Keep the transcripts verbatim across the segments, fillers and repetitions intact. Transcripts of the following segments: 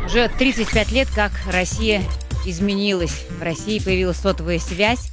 Уже тридцать пять лет, как Россия изменилась. В России появилась сотовая связь.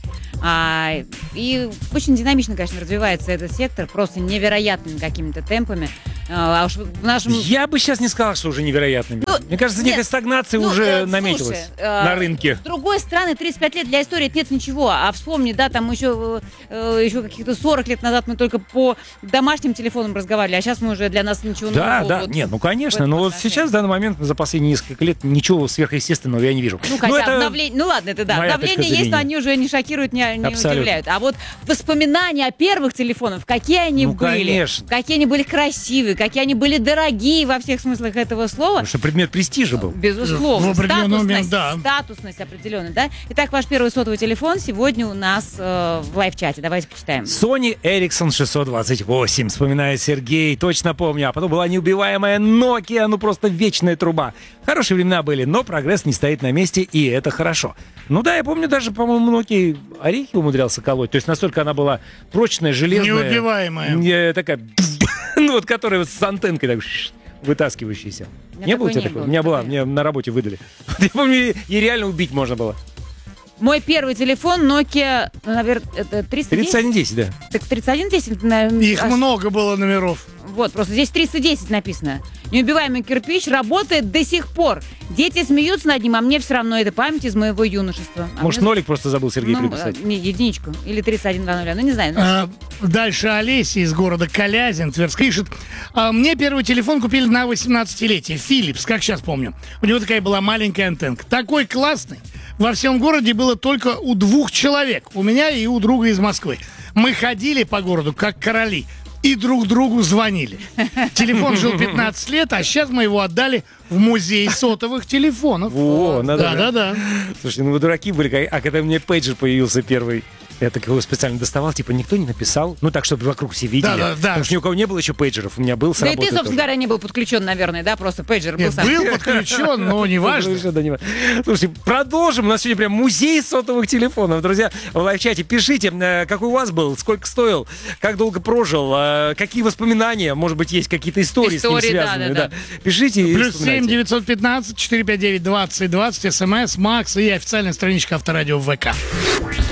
А, и очень динамично, конечно, развивается этот сектор, просто невероятными какими-то темпами. А уж в нашем... Я бы сейчас не сказал, что уже невероятными. Ну, Мне кажется, нет, некая стагнация ну, уже э, наметилась слушай, э, на рынке. С другой стороны, тридцать пять лет для истории нет ничего. А вспомни, да, там еще, э, еще каких-то сорок лет назад мы только по домашним телефонам разговаривали, а сейчас мы уже для нас ничего Да, нового. да, Вот нет, ну конечно, но вот сейчас, в данный момент, за последние несколько лет, ничего сверхъестественного я не вижу. Ну, хотя ну, это обновление, ну ладно, это да, обновления есть, но они уже не шокируют, не, не удивляют. А вот воспоминания о первых телефонах, какие они ну, были, конечно. какие они были красивые, какие они были дорогие во всех смыслах этого слова. Потому что предмет престижа был. Безусловно. В определенный Статусность, момент, да. статусность определенная, да? Итак, ваш первый сотовый телефон сегодня у нас э, в лайв-чате. Давайте почитаем. Sony Ericsson шестьсот двадцать восемь, вспоминает Сергей, точно помню. А потом была неубиваемая Nokia, ну просто вечная труба. Хорошие времена были, но прогресс не стоит на месте, и это хорошо. Ну да, я помню, даже, по-моему, Nokia орехи умудрялся колоть. То есть настолько она была прочная, железная. Неубиваемая. Не, такая, ну вот, которая вот с антенкой так вытаскивающаяся. Не было у тебя такого? У меня была, мне на работе выдали. Я помню, ей реально убить можно было. Мой первый телефон Nokia, наверное, это триста десять? тридцать один десять, да. Так тридцать один десять, наверное. Их много было номеров. Вот, просто здесь триста десять написано. Неубиваемый кирпич работает до сих пор. Дети смеются над ним, а мне все равно это память из моего юношества. А Может, мне... нолик просто забыл Сергей ну, приписать? Не, единичку. Или тридцать один два нуля. Ну, не знаю. А, дальше Олеся из города Калязин, Тверск, пишет. А, мне первый телефон купили на восемнадцатилетие. Philips, как сейчас помню. У него такая была маленькая антенка. Такой классный. Во всем городе было только у двух человек. У меня и у друга из Москвы. Мы ходили по городу, как короли. И друг другу звонили. Телефон жил пятнадцать лет, а сейчас мы его отдали в музей сотовых телефонов. О, надо. Да-да-да. Слушайте, ну вы дураки были, а когда у меня пейджер появился первый, я так его специально доставал, типа никто не написал, ну так, чтобы вокруг все видели. Да-да-да. Потому что ни у кого не было еще пейджеров, у меня был с Да и работы ты, собственно тоже. говоря, не был подключен, наверное, да? Просто пейджер был Нет, сам. был подключен, но не важно. Слушайте, продолжим. У нас сегодня прям музей сотовых телефонов. Друзья, в лайв-чате пишите, какой у вас был, сколько стоил, как долго прожил, какие воспоминания, может быть, есть какие-то истории, истории с ним связанные. Да, да, да. Пишите. Плюс семь девятьсот пятнадцать четыреста пятьдесят девять двадцать двадцать, смс, Макс и официальная страничка Авторадио в ВК.